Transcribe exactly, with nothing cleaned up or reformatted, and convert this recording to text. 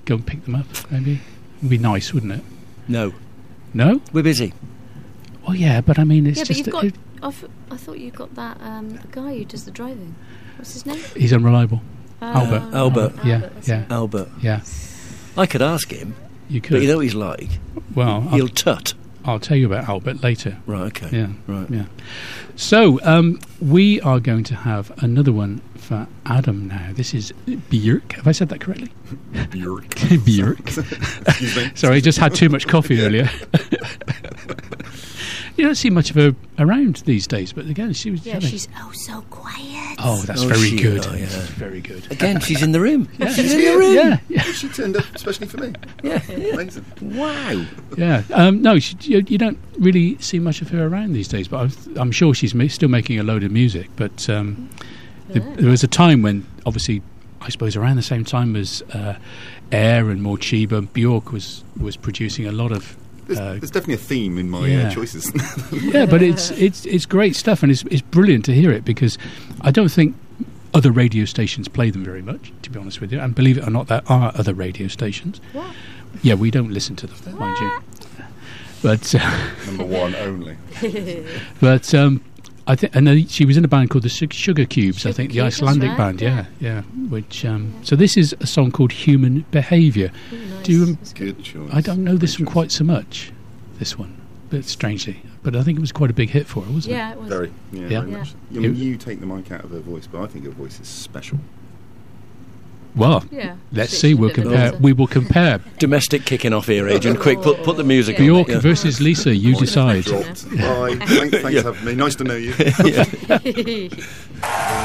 go and pick them up, maybe? It'd be nice, wouldn't it? No. No? We're busy. Well, yeah, but I mean, it's yeah, but just... you've a- got, it- I, th- I thought you got that um, the guy who does the driving. What's his name? he's unreliable. Uh, Albert. Albert. Yeah, Albert, that's yeah. it. Albert. Yeah, I could ask him, you could. but you know what he's like? well, He'll I'll, tut. I'll tell you about Albert later. Right, okay. Yeah, Right. yeah. So, um, we are going to have another one for Adam now. This is Björk. Have I said that correctly? Björk. Björk. Excuse me. Sorry, I just had too much coffee earlier. You don't see much of her around these days, but again, she was... Yeah, having- she's oh so quiet. Oh, that's Oh, very she- good. oh, yeah. That's very good. Again, she's in the room. Yeah. She's in the room. Yeah, yeah, She turned up especially for me. Yeah. Amazing. Wow. yeah. Um, no, she, you, you don't really see much of her around these days, but I'm, I'm sure she's ma- still making a load of music. But um, the, Yeah. there was a time when, obviously, I suppose around the same time as uh, Air and Morcheeba, Björk was, was producing a lot of... There's, Uh, there's definitely a theme in my yeah. uh, choices. yeah, but it's it's it's great stuff, and it's it's brilliant to hear it, because I don't think other radio stations play them very much, to be honest with you. And believe it or not, there are other radio stations. What? Yeah, we don't listen to them, mind you. But uh, Number one only. but um, I think, and uh, she was in a band called the Su- Sugar Cubes. I Sugar think the Cubes, Icelandic right, band. Yeah, yeah. yeah. Which um, so this is a song called Human Behaviour. Ooh, nice. Do you rem- That's good. Good choice. I don't know this Good one choice. quite so much. This one, but strangely, but I think it was quite a big hit for her, wasn't Yeah, it was. Very. Yeah, Yeah. very Yeah. much. I mean, It- you take the mic out of her voice, but I think her voice is special. it? Well, Yeah. let's She's see. a We'll bit of a compare. belter. We will compare. Domestic kicking off here, Agent. Quick, put put the music Yeah. on. Bjork versus Lisa. You Voice decide. dropped. Bye. Thank, thanks Yeah. for having me. Nice to know you. Yeah.